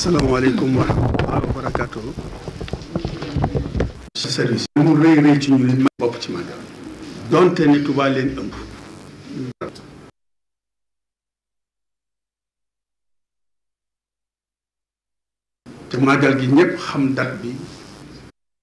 asalaamaaleykum wa rahmatulah wa barakaatu. service mu rëy rëy ci ñu ma bopp ci màggal donte ni Touba leen ëmb te màggal gi ñëpp xam date bi